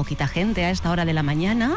poquita gente a esta hora de la mañana.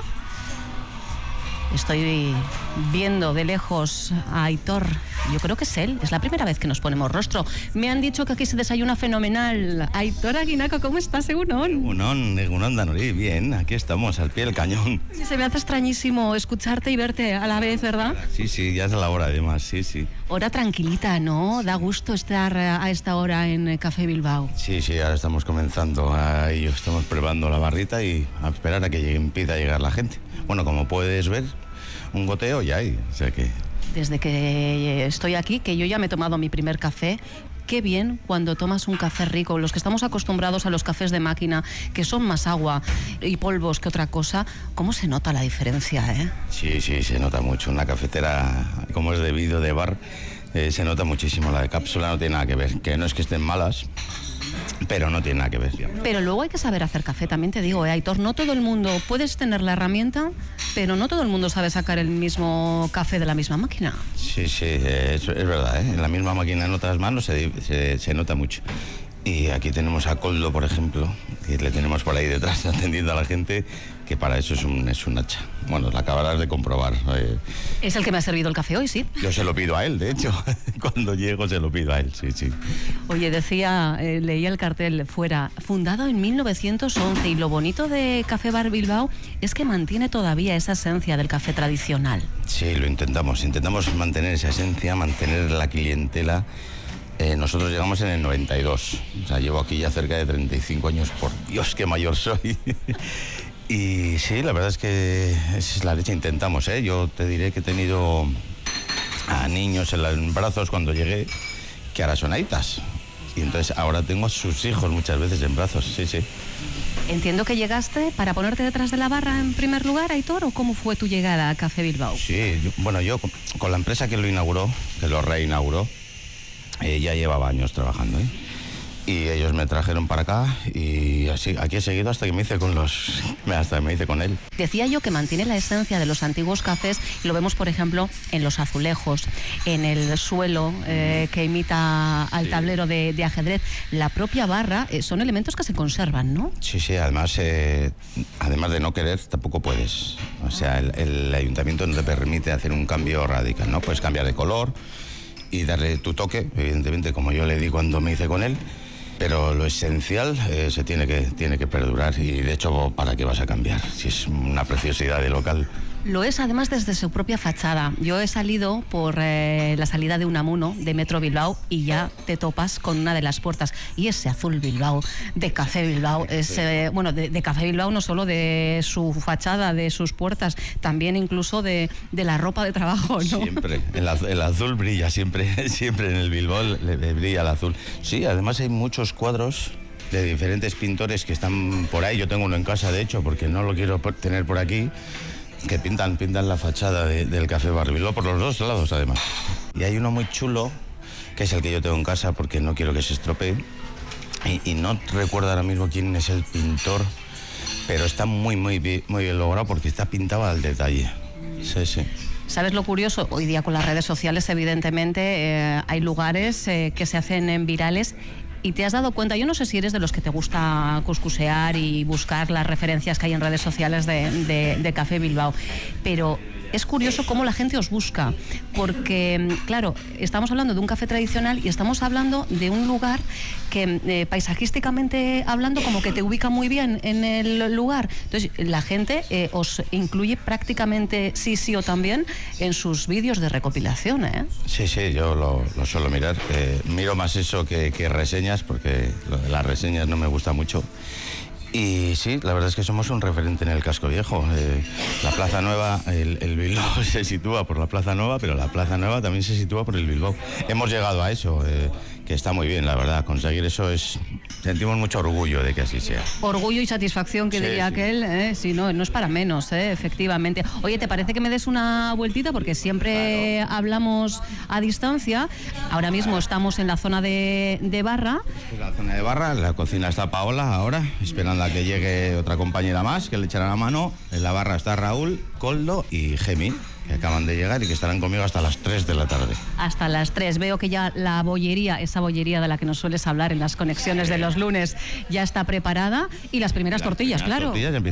Estoy viendo de lejos a Aitor. Yo creo que es él. Es la primera vez que nos ponemos rostro. Me han dicho que aquí se desayuna fenomenal. Aitor Aguinaco, ¿cómo estás, Egunon? Egunon, Danori. Bien, aquí estamos, al pie del cañón. Se me hace extrañísimo escucharte y verte a la vez, ¿verdad? Sí, ya es la hora además, sí. Hora tranquilita, ¿no? Da gusto estar a esta hora en Café Bilbao. Sí, ahora estamos comenzando. Ahí estamos preparando la barrita y a esperar a que empiece a llegar la gente. Bueno, como puedes ver, un goteo ya hay, o sea que... Desde que estoy aquí, que yo ya me he tomado mi primer café, qué bien cuando tomas un café rico. Los que estamos acostumbrados a los cafés de máquina, que son más agua y polvos que otra cosa, ¿cómo se nota la diferencia, Sí, se nota mucho. Una cafetera, como es debido de bar, se nota muchísimo. La de cápsula no tiene nada que ver, que no es que estén malas, pero no tiene nada que ver. Pero luego hay que saber hacer café, también te digo, Aitor, no todo el mundo, puedes tener la herramienta, pero no todo el mundo sabe sacar el mismo café de la misma máquina. Sí, es verdad, en la misma máquina en otras manos se nota mucho. Y aquí tenemos a Coldo, por ejemplo, que le tenemos por ahí detrás atendiendo a la gente, que para eso es un hacha. Bueno, la acabarás de comprobar. Es el que me ha servido el café hoy, sí. Yo se lo pido a él, de hecho. Cuando llego se lo pido a él, sí. Oye, decía, leía el cartel fuera, fundado en 1911, y lo bonito de Café Bar Bilbao es que mantiene todavía esa esencia del café tradicional. Sí, lo intentamos mantener esa esencia, mantener la clientela. Nosotros llegamos en el 92, o sea, llevo aquí ya cerca de 35 años, por Dios, qué mayor soy. Y sí, la verdad es que es la leche, intentamos, Yo te diré que he tenido a niños en los brazos cuando llegué, que ahora son aitas. Y entonces ahora tengo a sus hijos muchas veces en brazos, sí. Entiendo que llegaste para ponerte detrás de la barra en primer lugar, Aitor, ¿o cómo fue tu llegada a Café Bilbao? Sí, yo con la empresa que lo inauguró, que lo reinauguró, ya llevaba años trabajando, y ellos me trajeron para acá y así aquí he seguido hasta que me hice con él. Decía yo que mantiene la esencia de los antiguos cafés, y lo vemos por ejemplo en los azulejos, en el suelo que imita al tablero de ajedrez, la propia barra, son elementos que se conservan, ¿no? Sí, además de no querer tampoco puedes, o sea, el ayuntamiento no te permite hacer un cambio radical, ¿no? Puedes cambiar de color y darle tu toque, evidentemente, como yo le di cuando me hice con él, pero lo esencial se tiene que perdurar, y de hecho, ¿para qué vas a cambiar? Si es una preciosidad de local. Lo es además desde su propia fachada. Yo he salido por la salida de Unamuno, de Metro Bilbao, y ya te topas con una de las puertas. Y ese azul Bilbao, de Café Bilbao, es de Café Bilbao, no solo de su fachada, de sus puertas, también incluso de la ropa de trabajo, ¿no? Siempre, el azul brilla, siempre en el Bilbao le brilla el azul. Sí, además hay muchos cuadros de diferentes pintores que están por ahí. Yo tengo uno en casa, de hecho, porque no lo quiero tener por aquí, que pintan la fachada del Café Bar Bilbao por los dos lados, además. Y hay uno muy chulo, que es el que yo tengo en casa, porque no quiero que se estropee. Y no recuerdo ahora mismo quién es el pintor, pero está muy bien logrado, porque está pintado al detalle. Sí. ¿Sabes lo curioso? Hoy día con las redes sociales, evidentemente, hay lugares que se hacen virales. Y te has dado cuenta, yo no sé si eres de los que te gusta cuscusear y buscar las referencias que hay en redes sociales de Café Bilbao, pero es curioso cómo la gente os busca, porque, claro, estamos hablando de un café tradicional y estamos hablando de un lugar que, paisajísticamente hablando, como que te ubica muy bien en el lugar. Entonces, la gente os incluye prácticamente sí o también en sus vídeos de recopilación, Sí, yo lo suelo mirar. Miro más eso que reseñas, porque lo de las reseñas no me gusta mucho. Y sí, la verdad es que somos un referente en el casco viejo. La Plaza Nueva, el Bilbao se sitúa por la Plaza Nueva, pero la Plaza Nueva también se sitúa por el Bilbao. Hemos llegado a eso, que está muy bien, la verdad. Conseguir eso sentimos mucho orgullo de que así sea. Orgullo y satisfacción, que diría aquel, sí, no es para menos, efectivamente. Oye, ¿te parece que me des una vueltita? Porque siempre hablamos a distancia. Ahora mismo estamos en la zona de barra. Esta es la zona de barra, en la cocina está Paola ahora, esperando a que llegue otra compañera más, que le echará la mano. En la barra está Raúl, Coldo y Gemi, que acaban de llegar y que estarán conmigo hasta las 3 de la tarde. Hasta las 3. Veo que ya la bollería, esa bollería de la que nos sueles hablar en las conexiones de los lunes, ya está preparada, y las primeras tortillas, claro.